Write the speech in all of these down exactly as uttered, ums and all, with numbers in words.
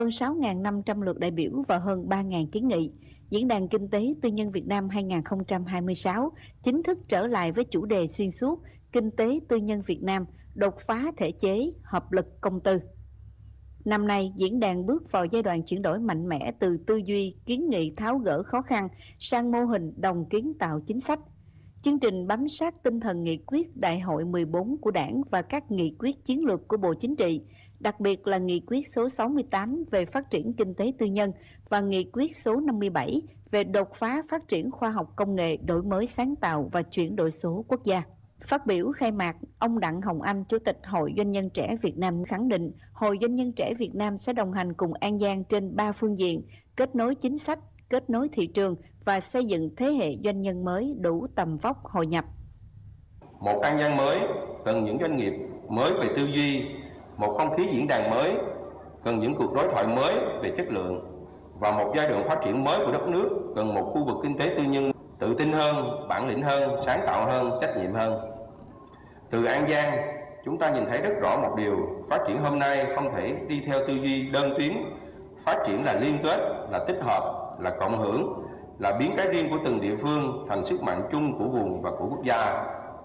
Hơn sáu nghìn năm trăm lượt đại biểu và hơn ba nghìn kiến nghị. Diễn đàn Kinh tế Tư nhân Việt Nam hai nghìn không trăm hai mươi sáu chính thức trở lại với chủ đề xuyên suốt Kinh tế Tư nhân Việt Nam, đột phá thể chế, hợp lực công tư. Năm nay, diễn đàn bước vào giai đoạn chuyển đổi mạnh mẽ từ tư duy, kiến nghị tháo gỡ khó khăn sang mô hình đồng kiến tạo chính sách. Chương trình bám sát tinh thần nghị quyết Đại hội mười bốn của Đảng và các nghị quyết chiến lược của Bộ Chính trị, đặc biệt là nghị quyết số sáu mươi tám về phát triển kinh tế tư nhân và nghị quyết số năm mươi bảy về đột phá phát triển khoa học công nghệ, đổi mới sáng tạo và chuyển đổi số quốc gia. Phát biểu khai mạc, ông Đặng Hồng Anh, Chủ tịch Hội Doanh nhân trẻ Việt Nam khẳng định Hội Doanh nhân trẻ Việt Nam sẽ đồng hành cùng An Giang trên ba phương diện: kết nối chính sách, kết nối thị trường và xây dựng thế hệ doanh nhân mới đủ tầm vóc hội nhập. Một An Giang mới cần những doanh nghiệp mới về tư duy, một không khí diễn đàn mới cần những cuộc đối thoại mới về chất lượng, và một giai đoạn phát triển mới của đất nước cần một khu vực kinh tế tư nhân tự tin hơn, bản lĩnh hơn, sáng tạo hơn, trách nhiệm hơn. Từ An Giang, chúng ta nhìn thấy rất rõ một điều: phát triển hôm nay không thể đi theo tư duy đơn tuyến. Phát triển là liên kết, là tích hợp, là cộng hưởng, là biến cái riêng của từng địa phương thành sức mạnh chung của vùng và của quốc gia.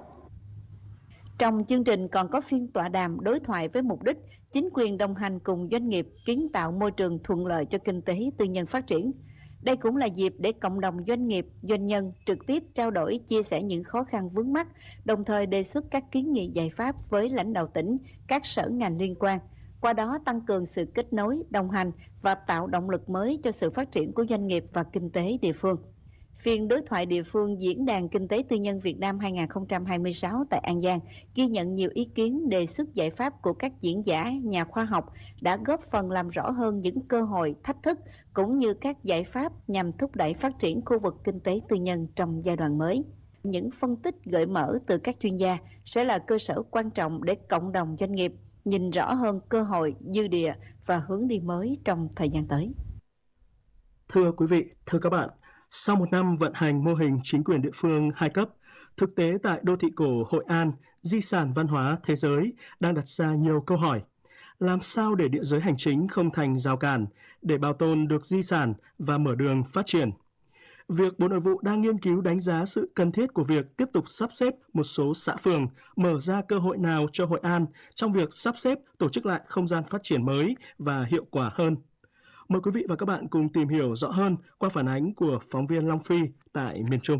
Trong chương trình còn có phiên tọa đàm đối thoại với mục đích chính quyền đồng hành cùng doanh nghiệp kiến tạo môi trường thuận lợi cho kinh tế tư nhân phát triển. Đây cũng là dịp để cộng đồng doanh nghiệp, doanh nhân trực tiếp trao đổi, chia sẻ những khó khăn vướng mắc, đồng thời đề xuất các kiến nghị giải pháp với lãnh đạo tỉnh, các sở ngành liên quan. Qua đó tăng cường sự kết nối, đồng hành và tạo động lực mới cho sự phát triển của doanh nghiệp và kinh tế địa phương. Phiên đối thoại địa phương Diễn đàn Kinh tế Tư nhân Việt Nam hai nghìn không trăm hai mươi sáu tại An Giang ghi nhận nhiều ý kiến, đề xuất giải pháp của các diễn giả, nhà khoa học đã góp phần làm rõ hơn những cơ hội, thách thức cũng như các giải pháp nhằm thúc đẩy phát triển khu vực kinh tế tư nhân trong giai đoạn mới. Những phân tích gợi mở từ các chuyên gia sẽ là cơ sở quan trọng để cộng đồng doanh nghiệp nhìn rõ hơn cơ hội, dư địa và hướng đi mới trong thời gian tới. Thưa quý vị, thưa các bạn, sau một năm vận hành mô hình chính quyền địa phương hai cấp, thực tế tại đô thị cổ Hội An, di sản văn hóa thế giới đang đặt ra nhiều câu hỏi. Làm sao để địa giới hành chính không thành rào cản, để bảo tồn được di sản và mở đường phát triển? Việc Bộ Nội vụ đang nghiên cứu đánh giá sự cần thiết của việc tiếp tục sắp xếp một số xã phường, mở ra cơ hội nào cho Hội An trong việc sắp xếp tổ chức lại không gian phát triển mới và hiệu quả hơn? Mời quý vị và các bạn cùng tìm hiểu rõ hơn qua phản ánh của phóng viên Long Phi tại miền Trung.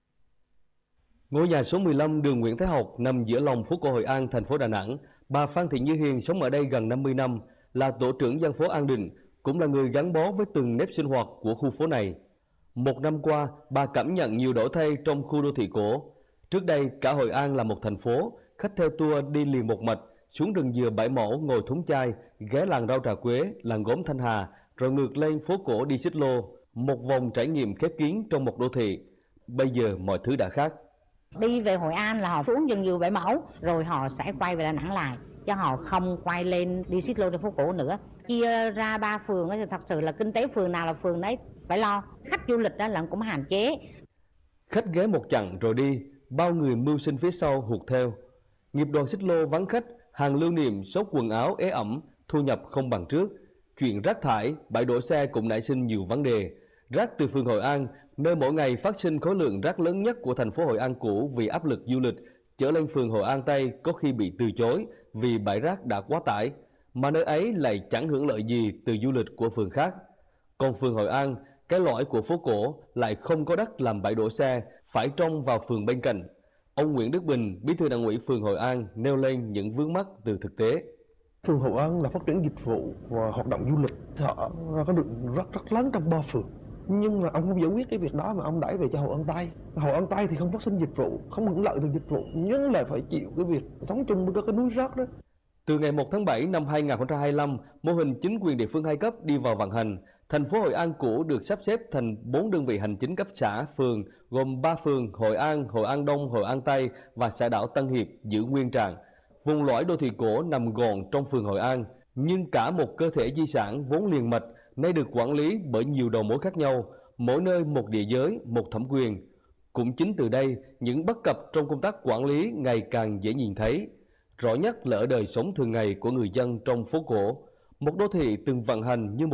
Ngôi nhà số mười lăm đường Nguyễn Thái Học nằm giữa lòng phố cổ Hội An, thành phố Đà Nẵng. Bà Phan Thị Như Hiền sống ở đây gần năm mươi năm, là tổ trưởng dân phố An Định, cũng là người gắn bó với từng nếp sinh hoạt của khu phố này. Một năm qua, bà cảm nhận nhiều đổi thay trong khu đô thị cổ. Trước đây, cả Hội An là một thành phố, khách theo tour đi liền một mạch, xuống rừng dừa Bãi Mẫu ngồi thúng chai, ghé làng rau Trà Quế, làng gốm Thanh Hà, rồi ngược lên phố cổ đi xích lô, một vòng trải nghiệm khép kín trong một đô thị. Bây giờ mọi thứ đã khác. Đi về Hội An là họ xuống rừng dừa Bãi Mẫu, rồi họ sẽ quay về Đà Nẵng lại, chứ họ không quay lên đi xích lô trên phố cổ nữa. Chia ra ba phường thì thật sự là kinh tế phường nào là phường đấy phải lo. Khách du lịch đó là cũng hạn chế. Khách ghé một chặng rồi đi, bao người mưu sinh phía sau hụt theo. Nghiệp đoàn xích lô vắng khách, hàng lưu niệm, số quần áo ế ẩm, thu nhập không bằng trước. Chuyện rác thải, bãi đổ xe cũng nảy sinh nhiều vấn đề. Rác từ phường Hội An, nơi mỗi ngày phát sinh khối lượng rác lớn nhất của thành phố Hội An cũ vì áp lực du lịch, trở lên phường Hội An Tây có khi bị từ chối vì bãi rác đã quá tải, mà nơi ấy lại chẳng hưởng lợi gì từ du lịch của phường khác. Còn phường Hội An, cái lõi của phố cổ lại không có đất làm bãi đổ xe, phải trông vào phường bên cạnh. Ông Nguyễn Đức Bình, Bí thư Đảng ủy phường Hội An nêu lên những vướng mắc từ thực tế. Phường Hội An là phát triển dịch vụ và hoạt động du lịch, sợ ra có được rất rất lớn trong ba phường. Nhưng mà ông không giải quyết cái việc đó mà ông đẩy về cho Hội An Tây. Hội An Tây thì không phát sinh dịch vụ, không hưởng lợi từ dịch vụ, nhưng lại phải chịu cái việc sống chung với các cái núi rác đó. Từ ngày một tháng bảy năm hai nghìn không trăm hai mươi lăm, mô hình chính quyền địa phương hai cấp đi vào vận hành. Thành phố Hội An cũ được sắp xếp thành bốn đơn vị hành chính cấp xã, phường, gồm ba phường Hội An, Hội An Đông, Hội An Tây và xã đảo Tân Hiệp giữ nguyên trạng. Vùng lõi đô thị cổ nằm gọn trong phường Hội An, nhưng cả một cơ thể di sản vốn liền mạch nay được quản lý bởi nhiều đầu mối khác nhau, mỗi nơi một địa giới, một thẩm quyền. Cũng chính từ đây, những bất cập trong công tác quản lý ngày càng dễ nhìn thấy. Rõ nhất là ở đời sống thường ngày của người dân trong phố cổ, một đô thị từng vận hành như một